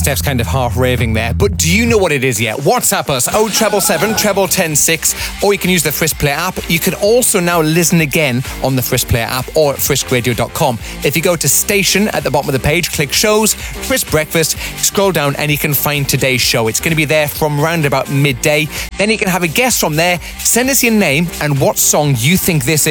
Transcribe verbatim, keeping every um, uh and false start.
Steph's kind of half raving there, but do you know what it is yet? WhatsApp us oh seven seven, treble ten six, or you can use the Frisk Player app. You can also now listen again on the Frisk Player app or at frisk radio dot com. If you go to station at the bottom of the page, click shows, Frisk Breakfast, scroll down and you can find today's show. It's going to be there from round about midday. Then you can have a guess from there. Send us your name and what song you think this is.